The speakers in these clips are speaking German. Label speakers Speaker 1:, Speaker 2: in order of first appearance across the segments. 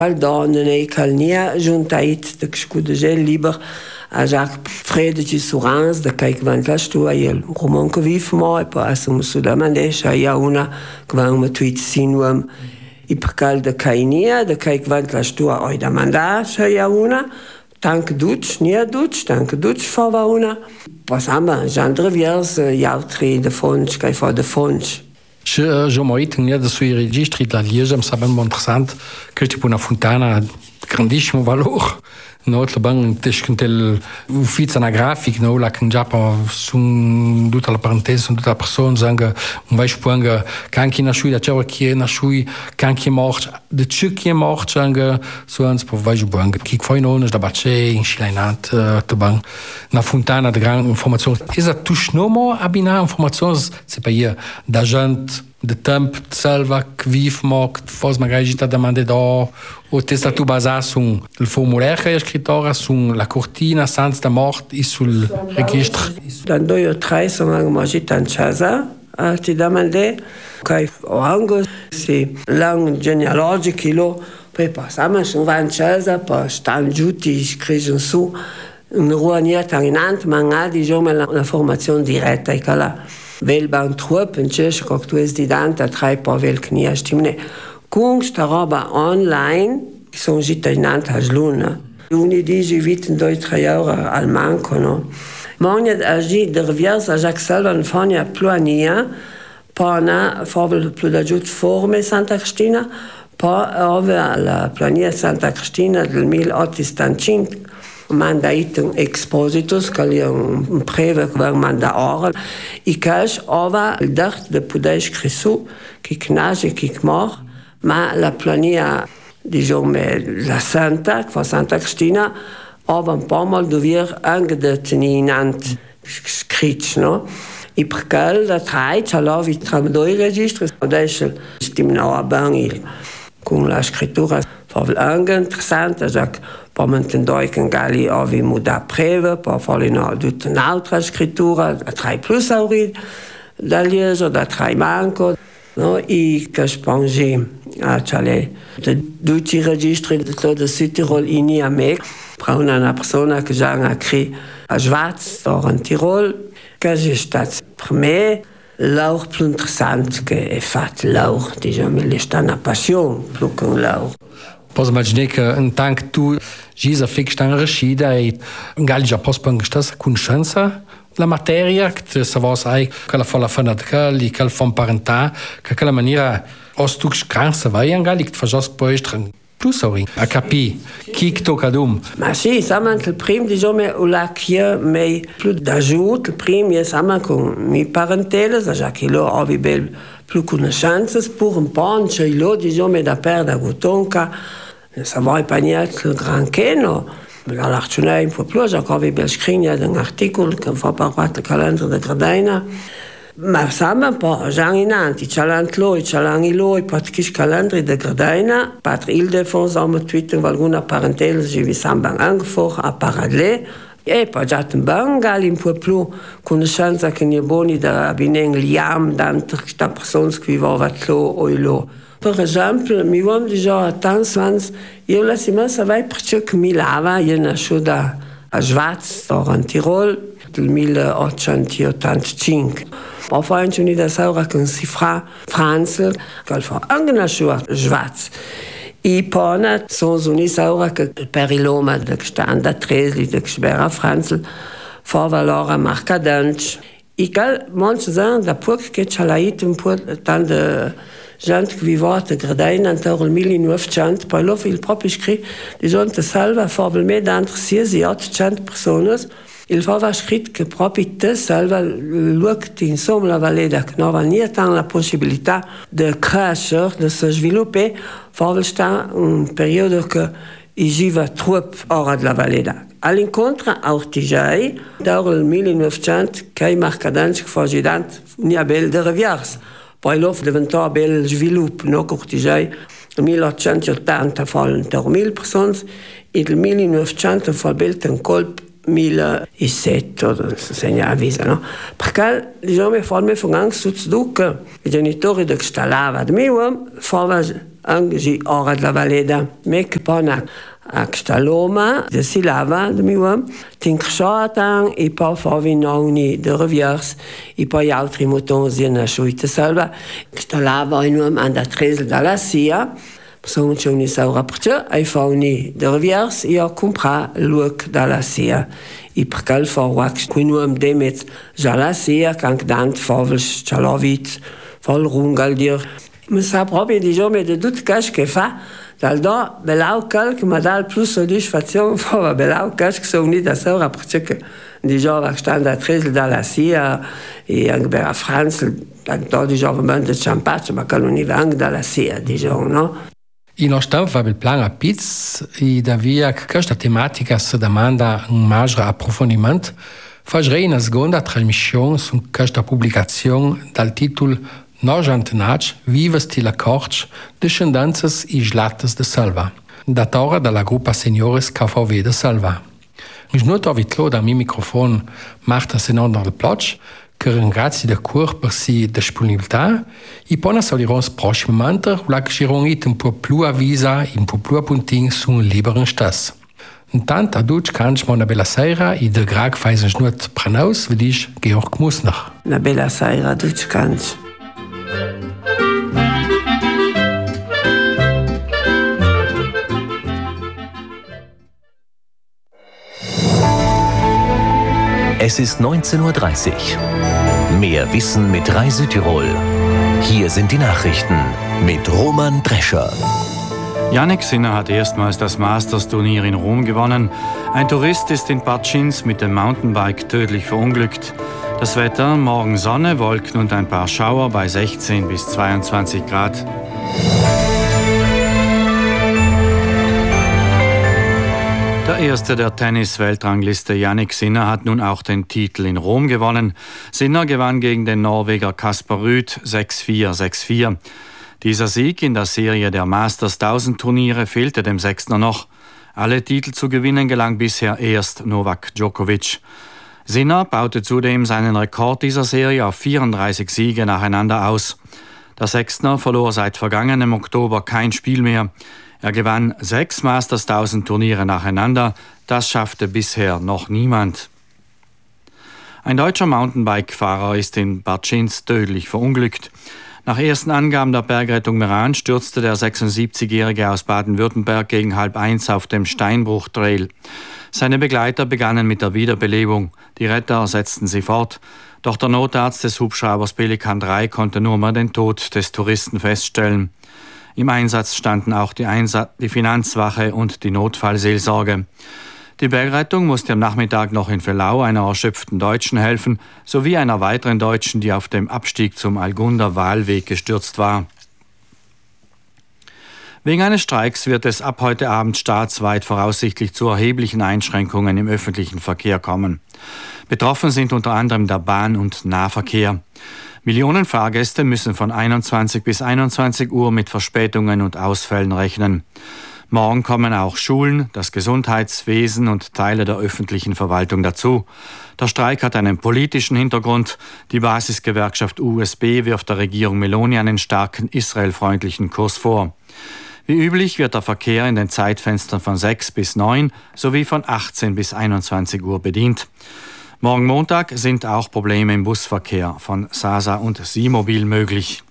Speaker 1: Al donne nei calnia juntait de scudegel liber a Jacques Fredeci Surans de caic vant la stua el roman que vif mo e pa asum sudamandesha ia una quan ma tweet sinuam I percal de cainia de caic vant la stua oi da mandasha ia una tank duc fava una pasama gendre viers jautri de fonch cai fa de fonch.
Speaker 2: Și eu mă uit în ea de sui registri la Liege, îmi sabem interesant că tipo una fontana grandissimo valor. No, la bang tescentel ufficio anagrafic, no, la când japa sun tutta la parentesi, sun tutta la persona, zanga un vai spuanga canchi na shui da cewa kie na shui canchi mort, de kie mort zanga so ans po vai spuanga. Kik foi no da bace in Schilainat te bang na fontana de gran informazione. Esa tusch no mo abina informazioni se pa ia da gent de tempo de salva que vive moc faz magari gita demande da o testa tu basar sul formulário e escritora sul la cortina sans da mort e sul registro
Speaker 1: dan 2 o 3 sono magita in casa ti demande kai o ango si lang genealogico lo poi passama su va in casa pa stan giuti scrivono su un ruaniata in ant manga diciamo la formazione diretta e cala Velban trup in Tschech koktues di danta trai po vel knia stimne. Kung staroba online son jitainant hajluna. Uni digi viten doi 3 euro al manco, no? Mognet agi de reviers a Jacques Salvan fonia pluania pana favel plu da giut forme Santa Cristina pa ove la plania Santa Cristina del 1885 mandaitum expositus, calia un preve que manda ora, e cash ova il dart de pudeix crisu, qui knage, qui mor, ma la plania, diciamo, la Santa, que fa Santa Cristina, ova un po' mal dovir anche de teninant scrits, no? E perché la trai, c'alovi tra 2 registri, adesso stimno a bangil, con la scrittura, fa anche interessante, pa menten doiken gali ovi muda preve, pa folino tutta un'altra scrittura, da 3 plus aurid, da Liege, da 3 manco, no? I che spongi a ciale de tutti registri de todo Südtirol ini a me, pra una persona che già ha cri a Schwarz, or in Tirol, che è stato per me l'auch più interessante che è fatto l'auch, diciamo, è stata una passione più che un l'auch.
Speaker 2: Posso immaginare che in tanto tu gisa fix tan rescida e gali già posso pangstassa conoscenza la materia che te savas ai che la fa la fanatica li che fa parentà che quella maniera os tu scranza vai angali che fa poi plus ori a capi chi tocca dum
Speaker 1: ma sì sama il prim diciamo la che mai più d'ajut il prim è sama con mi parentela già che lo ovi bel più conoscenze per un po' c'è lo diciamo da perdere gutonca ça va pas niente il granché no la l'archunei un po' più già che avevi scritto un articolo che fa parte del calendario di Gradaina ma sama un po' già in anti c'all'anglo patchis calendari di Gradaina patri Ildefonso am Twitter alguna parentela ci vi samba angefor a parallel e poi già un bangali un po' più conoscenza che ne boni da bineng liam d'altre persone che viveva lo o lo. Per esempio, mi vuoi dire a Tansvans, io la settimana vai perché mi lava, io nasco a Schwarz, in Tirol, nel 1885. Poi fai anche un'idea saura con si fra Franz, che fa anche nasco a Schwarz. I poi sono un'idea che per il nome del stand Tresli, del Schwera Franz, fa valore marcadente. E che molti sanno da poco che c'è l'ait un po' tanto gente che viveva a Gradaina intorno al 1900, poi lo il proprio scritto di gente salva probabilmente entre 6 e 800 persone. Il aveva scritto che proprio te salva luoghi insomma la Valleda che non aveva niente la possibilità di crescere, di si sviluppare, forse sta un periodo che igiva troppo ora della Valleda. All'incontro a Ortigiai, dal 1900, che i marcadanti che facevano una bella riviera. Poi lo diventò un bel sviluppo, no? Ortigiai nel 1880 fallen 1000 persone e nel 1900 fa un colpo 1007, se segna avvisa, no? Perché, diciamo, fa me anche su che i genitori che stavano da me, anche ora della Valeda, me che pone a Staloma, de Silava, de miuam, tinkshoatan, e poi favinoni de Reviers, e poi altri motonzi na schuite salva, Stalava in uam an da Tresel dalla Sia, sono c'è un saura perché ai fauni de Reviers, io compra look dalla Sia. I perché forwax qui uam demet dalla Sia, kank dant favels chalovit, vol rungal dir. Ma sa proprio di giorni de tut cash che fa. Dal do belau calc ma dal plus soddisfazione fa belau cash che sono unita saura perché di giorni stand a Tresel dalla Sia e anche a Franz da di giorni de champagne ma caloni anche dalla Sia di giorni, no?
Speaker 2: I nostro fa il plan a Piz e da via che questa tematica si domanda un maggiore approfondimento, farei una seconda trasmissione su questa pubblicazione dal titolo Nós antenats vives til acords descendanças e slatas de Salva, datora dalla gruppa Seniores KVW de Salva. Mis not ovitlo da mi microfon Marta Senondor del Plotsch, che ringrazio da cur per si disponibilità e poi saulirons prossimamente la gironit un po' più avvisa un po' più appunting su un libero stas. Intanto aduc canch mo una bella sera e de grag feisen schnut prenaus, vedisch Georg Musner.
Speaker 1: Una bella sera aduc canch.
Speaker 3: Es ist 19:30 Uhr. Mehr Wissen mit Rai Südtirol. Hier sind die Nachrichten mit Roman Drescher.
Speaker 4: Jannik Sinner hat erstmals das Masters-Turnier in Rom gewonnen. Ein Tourist ist in Barcins mit dem Mountainbike tödlich verunglückt. Das Wetter, morgen Sonne, Wolken und ein paar Schauer bei 16 bis 22 Grad. Der Erste der Tennis-Weltrangliste Jannik Sinner hat nun auch den Titel in Rom gewonnen. Sinner gewann gegen den Norweger Kasper Ruud 6-4, 6-4. Dieser Sieg in der Serie der Masters 1000 Turniere fehlte dem Sechsner noch. Alle Titel zu gewinnen gelang bisher erst Novak Djokovic. Sinner baute zudem seinen Rekord dieser Serie auf 34 Siege nacheinander aus. Der Sechsner verlor seit vergangenem Oktober kein Spiel mehr. Er gewann 6 Masters 1000 Turniere nacheinander. Das schaffte bisher noch niemand. Ein deutscher Mountainbike-Fahrer ist in Barcins tödlich verunglückt. Nach ersten Angaben der Bergrettung Meran stürzte der 76-Jährige aus Baden-Württemberg gegen 12:30 auf dem Steinbruch-Trail. Seine Begleiter begannen mit der Wiederbelebung. Die Retter setzten sie fort. Doch der Notarzt des Hubschraubers Pelikan 3 konnte nur mal den Tod des Touristen feststellen. Im Einsatz standen auch die Finanzwache und die Notfallseelsorge. Die Bergrettung musste am Nachmittag noch in Vellau einer erschöpften Deutschen helfen, sowie einer weiteren Deutschen, die auf dem Abstieg zum Algunder Wahlweg gestürzt war. Wegen eines Streiks wird es ab heute Abend staatsweit voraussichtlich zu erheblichen Einschränkungen im öffentlichen Verkehr kommen. Betroffen sind unter anderem der Bahn- und Nahverkehr. Millionen Fahrgäste müssen von 21 bis 21 Uhr mit Verspätungen und Ausfällen rechnen. Morgen kommen auch Schulen, das Gesundheitswesen und Teile der öffentlichen Verwaltung dazu. Der Streik hat einen politischen Hintergrund. Die Basisgewerkschaft USB wirft der Regierung Meloni einen starken israelfreundlichen Kurs vor. Wie üblich wird der Verkehr in den Zeitfenstern von 6 bis 9 sowie von 18 bis 21 Uhr bedient. Morgen Montag sind auch Probleme im Busverkehr von Sasa und Simobil möglich.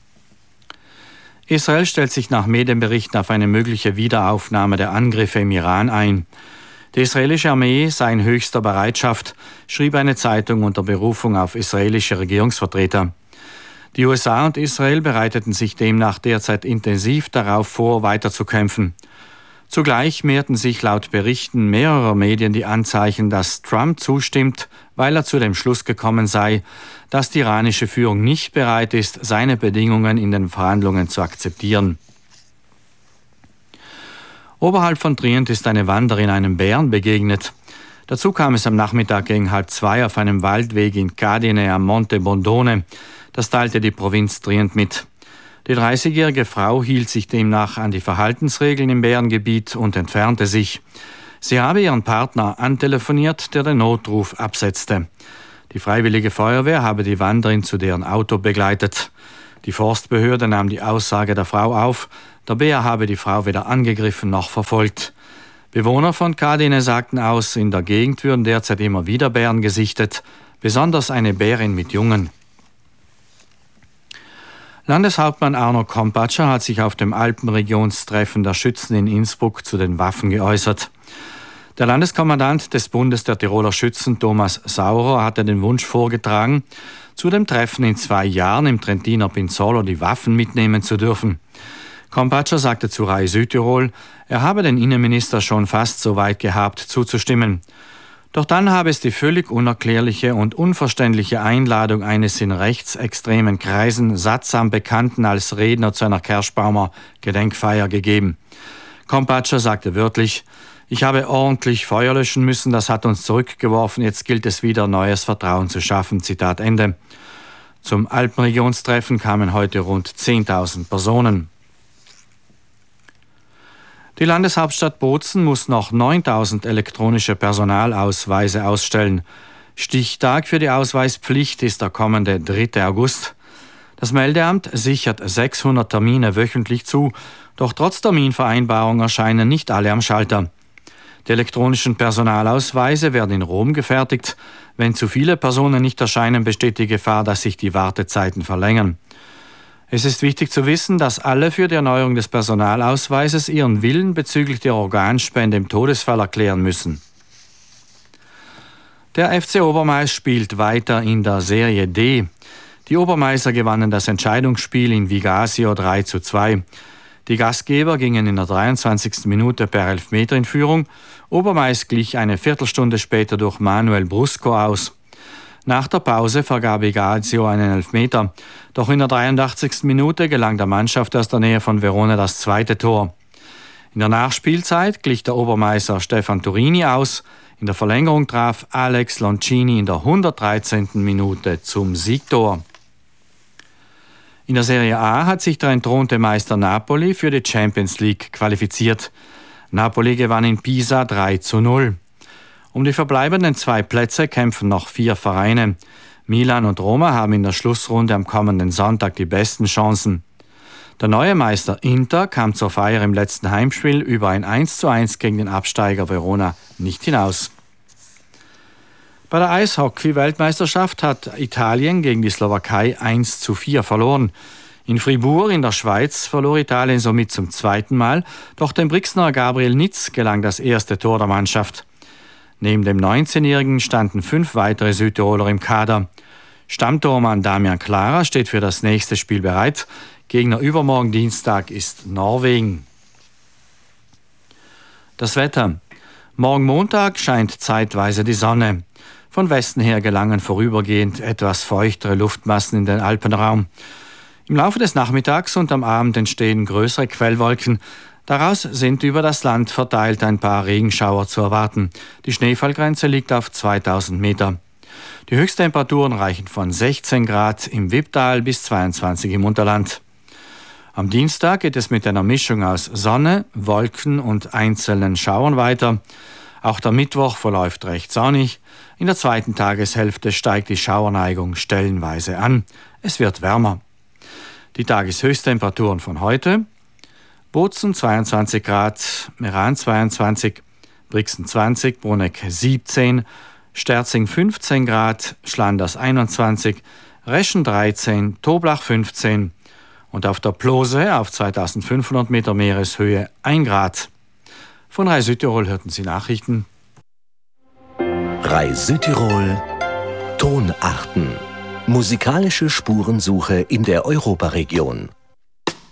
Speaker 4: Israel stellt sich nach Medienberichten auf eine mögliche Wiederaufnahme der Angriffe im Iran ein. Die israelische Armee sei in höchster Bereitschaft, schrieb eine Zeitung unter Berufung auf israelische Regierungsvertreter. Die USA und Israel bereiteten sich demnach derzeit intensiv darauf vor, weiterzukämpfen. Zugleich mehrten sich laut Berichten mehrerer Medien die Anzeichen, dass Trump zustimmt, weil er zu dem Schluss gekommen sei, dass die iranische Führung nicht bereit ist, seine Bedingungen in den Verhandlungen zu akzeptieren. Oberhalb von Trient ist eine Wanderin einem Bären begegnet. Dazu kam es am Nachmittag gegen 1:30 auf einem Waldweg in Cadine am Monte Bondone. Das teilte die Provinz Trient mit. Die 30-jährige Frau hielt sich demnach an die Verhaltensregeln im Bärengebiet und entfernte sich. Sie habe ihren Partner antelefoniert, der den Notruf absetzte. Die Freiwillige Feuerwehr habe die Wanderin zu deren Auto begleitet. Die Forstbehörde nahm die Aussage der Frau auf, der Bär habe die Frau weder angegriffen noch verfolgt. Bewohner von Kadine sagten aus, in der Gegend würden derzeit immer wieder Bären gesichtet, besonders eine Bärin mit Jungen. Landeshauptmann Arno Kompatscher hat sich auf dem Alpenregionstreffen der Schützen in Innsbruck zu den Waffen geäußert. Der Landeskommandant des Bundes der Tiroler Schützen, Thomas Saurer, hatte den Wunsch vorgetragen, zu dem Treffen in 2 Jahren im Trentiner Pinzolo die Waffen mitnehmen zu dürfen. Kompatscher sagte zu Rai Südtirol, er habe den Innenminister schon fast so weit gehabt, zuzustimmen. Doch dann habe es die völlig unerklärliche und unverständliche Einladung eines in rechtsextremen Kreisen sattsam Bekannten als Redner zu einer Kerschbaumer Gedenkfeier gegeben. Kompatscher sagte wörtlich, ich habe ordentlich Feuer löschen müssen, das hat uns zurückgeworfen, jetzt gilt es wieder, neues Vertrauen zu schaffen. Zitat Ende. Zum Alpenregionstreffen kamen heute rund 10.000 Personen. Die Landeshauptstadt Bozen muss noch 9.000 elektronische Personalausweise ausstellen. Stichtag für die Ausweispflicht ist der kommende 3. August. Das Meldeamt sichert 600 Termine wöchentlich zu, doch trotz Terminvereinbarung erscheinen nicht alle am Schalter. Die elektronischen Personalausweise werden in Rom gefertigt. Wenn zu viele Personen nicht erscheinen, besteht die Gefahr, dass sich die Wartezeiten verlängern. Es ist wichtig zu wissen, dass alle für die Erneuerung des Personalausweises ihren Willen bezüglich der Organspende im Todesfall erklären müssen. Der FC Obermais spielt weiter in der Serie D. Die Obermaiser gewannen das Entscheidungsspiel in Vigasio 3:2. Die Gastgeber gingen in der 23. Minute per Elfmeter in Führung. Obermais glich eine Viertelstunde später durch Manuel Brusco aus. Nach der Pause vergab Vigasio einen Elfmeter. Doch in der 83. Minute gelang der Mannschaft aus der Nähe von Verona das 2. Tor. In der Nachspielzeit glich der Obermeister Stefan Turini aus. In der Verlängerung traf Alex Loncini in der 113. Minute zum Siegtor. In der Serie A hat sich der entthronte Meister Napoli für die Champions League qualifiziert. Napoli gewann in Pisa 3:0. Um die verbleibenden 2 Plätze kämpfen noch 4 Vereine. Milan und Roma haben in der Schlussrunde am kommenden Sonntag die besten Chancen. Der neue Meister Inter kam zur Feier im letzten Heimspiel über ein 1:1 gegen den Absteiger Verona nicht hinaus. Bei der Eishockey-Weltmeisterschaft hat Italien gegen die Slowakei 1:4 verloren. In Fribourg in der Schweiz verlor Italien somit zum 2. Mal, doch dem Brixner Gabriel Nitz gelang das erste Tor der Mannschaft. Neben dem 19-Jährigen standen 5 weitere Südtiroler im Kader. Stammtormann Damian Klara steht für das nächste Spiel bereit. Gegner übermorgen Dienstag ist Norwegen. Das Wetter. Morgen Montag scheint zeitweise die Sonne. Von Westen her gelangen vorübergehend etwas feuchtere Luftmassen in den Alpenraum. Im Laufe des Nachmittags und am Abend entstehen größere Quellwolken. Daraus sind über das Land verteilt ein paar Regenschauer zu erwarten. Die Schneefallgrenze liegt auf 2000 Meter. Die Höchsttemperaturen reichen von 16 Grad im Wipptal bis 22 im Unterland. Am Dienstag geht es mit einer Mischung aus Sonne, Wolken und einzelnen Schauern weiter. Auch der Mittwoch verläuft recht sonnig. In der 2. Tageshälfte steigt die Schauerneigung stellenweise an. Es wird wärmer. Die Tageshöchsttemperaturen von heute: Bozen 22 Grad, Meran 22, Brixen 20, Bruneck 17, Sterzing 15 Grad, Schlanders 21, Reschen 13, Toblach 15 und auf der Plose auf 2500 Meter Meereshöhe 1 Grad. Von Rai Südtirol hörten Sie Nachrichten.
Speaker 3: Rai Südtirol Tonarten. Musikalische Spurensuche in der Europaregion.